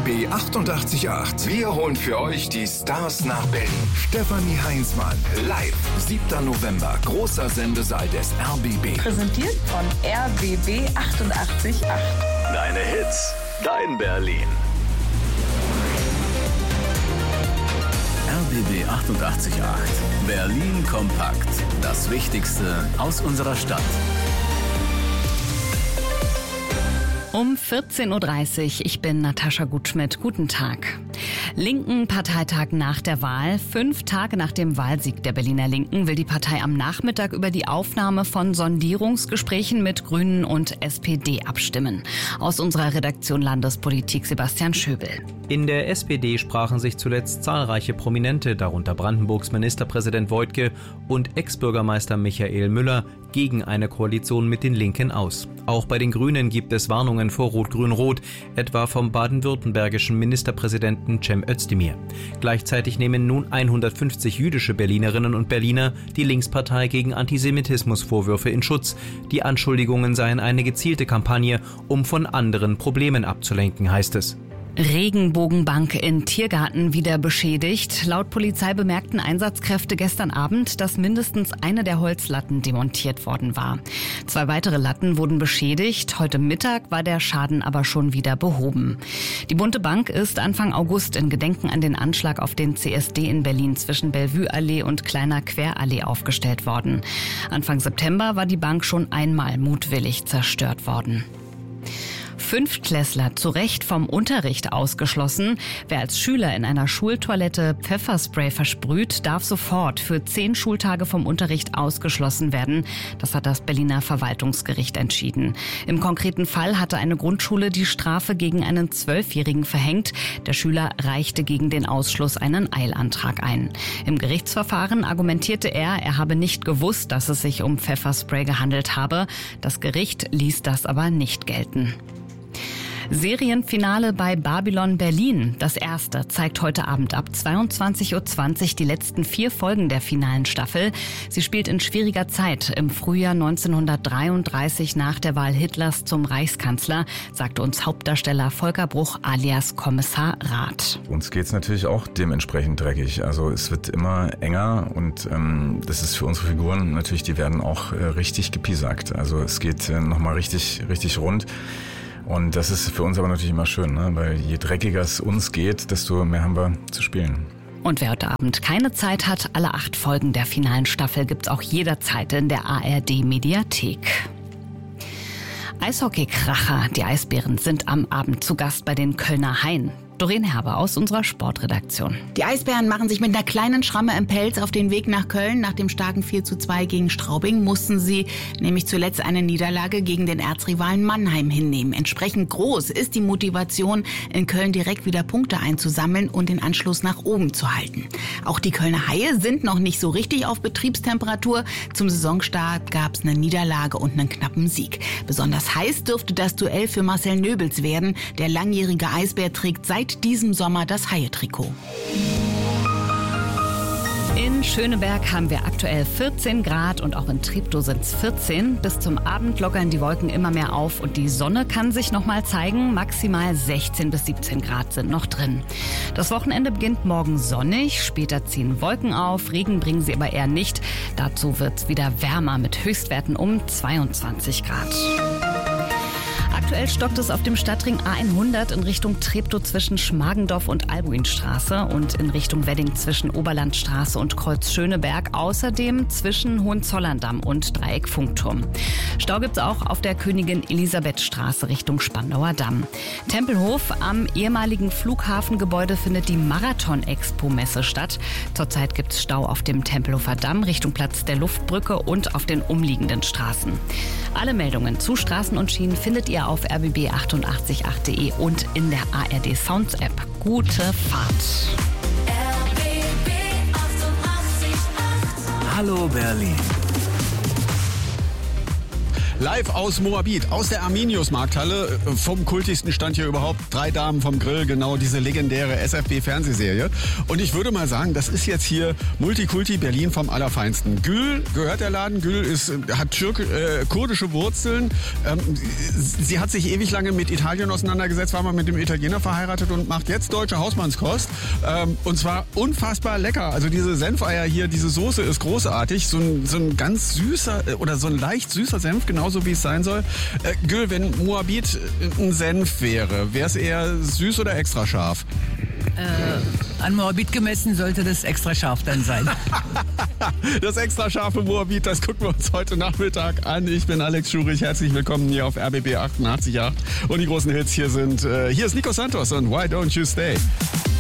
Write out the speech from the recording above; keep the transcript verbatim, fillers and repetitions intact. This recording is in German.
B achtundachtzig Komma acht. Wir holen für euch die Stars nach Berlin. Stefanie Heinzmann, live, siebter November, großer Sendesaal des R B B. Präsentiert von R B B achtundachtzig Komma acht. Deine Hits, dein Berlin. R B B achtundachtzig Komma acht. Berlin kompakt. Das Wichtigste aus unserer Stadt. Um vierzehn Uhr dreißig, ich bin Natascha Gutschmidt. Guten Tag. Linken Parteitag nach der Wahl. Fünf Tage nach dem Wahlsieg der Berliner Linken will die Partei am Nachmittag über die Aufnahme von Sondierungsgesprächen mit Grünen und S P D abstimmen. Aus unserer Redaktion Landespolitik Sebastian Schöbel. In der S P D sprachen sich zuletzt zahlreiche Prominente, darunter Brandenburgs Ministerpräsident Woidke und Ex-Bürgermeister Michael Müller, gegen eine Koalition mit den Linken aus. Auch bei den Grünen gibt es Warnungen vor Rot-Grün-Rot, etwa vom baden-württembergischen Ministerpräsidenten Cem Özdemir. Gleichzeitig nehmen nun hundertfünfzig jüdische Berlinerinnen und Berliner die Linkspartei gegen Antisemitismusvorwürfe in Schutz. Die Anschuldigungen seien eine gezielte Kampagne, um von anderen Problemen abzulenken, heißt es. Regenbogenbank in Tiergarten wieder beschädigt. Laut Polizei bemerkten Einsatzkräfte gestern Abend, dass mindestens eine der Holzlatten demontiert worden war. Zwei weitere Latten wurden beschädigt. Heute Mittag war der Schaden aber schon wieder behoben. Die bunte Bank ist Anfang August in Gedenken an den Anschlag auf den C S D in Berlin zwischen Bellevue-Allee und Kleiner Querallee aufgestellt worden. Anfang September war die Bank schon einmal mutwillig zerstört worden. Fünftklässler zu Recht vom Unterricht ausgeschlossen. Wer als Schüler in einer Schultoilette Pfefferspray versprüht, darf sofort für zehn Schultage vom Unterricht ausgeschlossen werden. Das hat das Berliner Verwaltungsgericht entschieden. Im konkreten Fall hatte eine Grundschule die Strafe gegen einen Zwölfjährigen verhängt. Der Schüler reichte gegen den Ausschluss einen Eilantrag ein. Im Gerichtsverfahren argumentierte er, er habe nicht gewusst, dass es sich um Pfefferspray gehandelt habe. Das Gericht ließ das aber nicht gelten. Serienfinale bei Babylon Berlin. Das erste zeigt heute Abend ab zweiundzwanzig Uhr zwanzig die letzten vier Folgen der finalen Staffel. Sie spielt in schwieriger Zeit im Frühjahr neunzehnhundertdreiunddreißig nach der Wahl Hitlers zum Reichskanzler, sagte uns Hauptdarsteller Volker Bruch alias Kommissar Rath. Uns geht's natürlich auch dementsprechend dreckig. Also es wird immer enger und ähm, das ist für unsere Figuren natürlich, die werden auch äh, richtig gepiesackt. Also es geht äh, nochmal richtig, richtig rund. Und das ist für uns aber natürlich immer schön, ne? Weil je dreckiger es uns geht, desto mehr haben wir zu spielen. Und wer heute Abend keine Zeit hat, alle acht Folgen der finalen Staffel gibt's auch jederzeit in der A R D-Mediathek. Eishockey-Kracher, die Eisbären, sind am Abend zu Gast bei den Kölner Haien. Doreen Herber aus unserer Sportredaktion. Die Eisbären machen sich mit einer kleinen Schramme im Pelz auf den Weg nach Köln. Nach dem starken vier zu zwei gegen Straubing mussten sie nämlich zuletzt eine Niederlage gegen den Erzrivalen Mannheim hinnehmen. Entsprechend groß ist die Motivation, in Köln direkt wieder Punkte einzusammeln und den Anschluss nach oben zu halten. Auch die Kölner Haie sind noch nicht so richtig auf Betriebstemperatur. Zum Saisonstart gab es eine Niederlage und einen knappen Sieg. Besonders heiß dürfte das Duell für Marcel Nöbels werden. Der langjährige Eisbär trägt seit diesem Sommer das Haie-Trikot. In Schöneberg haben wir aktuell vierzehn Grad und auch in Treptow sind es vierzehn. Bis zum Abend lockern die Wolken immer mehr auf und die Sonne kann sich noch mal zeigen. Maximal sechzehn bis siebzehn Grad sind noch drin. Das Wochenende beginnt morgen sonnig, später ziehen Wolken auf, Regen bringen sie aber eher nicht. Dazu wird es wieder wärmer mit Höchstwerten um zweiundzwanzig Grad. Aktuell stockt es auf dem Stadtring A hundert in Richtung Treptow zwischen Schmargendorf und Albuinstraße und in Richtung Wedding zwischen Oberlandstraße und Kreuz Schöneberg, außerdem zwischen Hohenzollerndamm und Dreieck Funkturm. Stau gibt's auch auf der Königin Elisabeth Straße Richtung Spandauer Damm. Tempelhof, am ehemaligen Flughafengebäude findet die Marathon-Expo-Messe statt. Zurzeit gibt's Stau auf dem Tempelhofer Damm Richtung Platz der Luftbrücke und auf den umliegenden Straßen. Alle Meldungen zu Straßen und Schienen findet ihr auf r b b achtundachtzig Punkt acht punkt de und in der A R D Sounds App. Gute Fahrt. R B B achtundachtzig Komma acht. Hallo Berlin. Live aus Moabit, aus der Arminius-Markthalle, vom kultigsten Stand hier überhaupt. Drei Damen vom Grill, genau diese legendäre S F B-Fernsehserie. Und ich würde mal sagen, das ist jetzt hier Multikulti Berlin vom Allerfeinsten. Gül gehört der Laden. Gül ist, hat türk, äh, kurdische Wurzeln. Ähm, sie hat sich ewig lange mit Italien auseinandergesetzt, war mal mit dem Italiener verheiratet und macht jetzt deutsche Hausmannskost. Ähm, und zwar unfassbar lecker. Also diese Senfeier hier, diese Soße ist großartig. So ein, so ein ganz süßer oder so ein leicht süßer Senf, genauso wie es sein soll. Äh, Gül, wenn Moabit ein Senf wäre, wäre es eher süß oder extra scharf? Äh, an Moabit gemessen sollte das extra scharf dann sein. Das extra scharfe Moabit, das gucken wir uns heute Nachmittag an. Ich bin Alex Schurich, herzlich willkommen hier auf R B B achtundachtzig Komma acht. Und die großen Hits hier sind, äh, hier ist Nico Santos und Why Don't You Stay?